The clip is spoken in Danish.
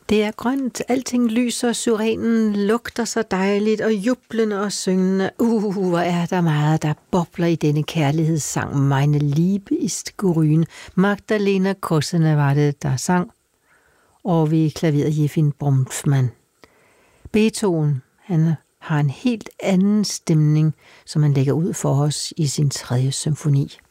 Det er grønt, alting lyser, syrenen lugter så dejligt, og jublende og syngende. Hvor er der meget, der bobler i denne kærlighedssang. Meine Liebe ist grün. Magdalena Kossene var det, der sang. Og ved klaveret Jefim Bromsmann. Beethoven, han har en helt anden stemning, som han lægger ud for os i sin 3. symfoni.